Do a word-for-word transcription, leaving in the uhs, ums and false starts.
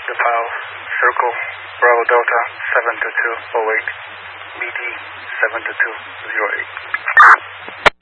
The PAL, Circle, Bravo Delta, seven two two oh eight, B D seven two two oh eight.